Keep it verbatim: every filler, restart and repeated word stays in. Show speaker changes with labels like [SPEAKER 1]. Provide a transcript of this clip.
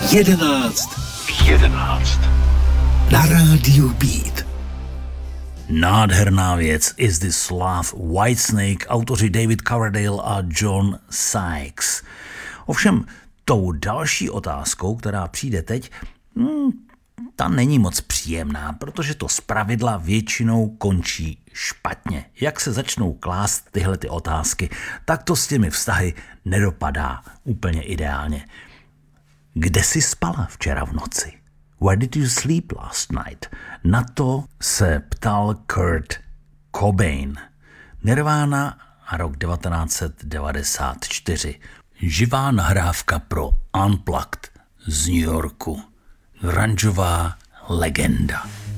[SPEAKER 1] Jedenáct. Jedenáct. Na rádiu Beat.
[SPEAKER 2] Nádherná věc Is This Love, Whitesnake, autoři David Coverdale a John Sykes. Ovšem, tou další otázkou, která přijde teď, hmm, ta není moc příjemná, protože to zpravidla většinou končí špatně. Jak se začnou klást tyhle ty otázky, tak to s těmi vztahy nedopadá úplně ideálně. Kde jsi spala včera v noci? Where did you sleep last night? Na to se ptal Kurt Cobain. Nirvana a rok devatenáct set devadesát čtyři. Živá nahrávka pro Unplugged z New Yorku. Grungeová legenda.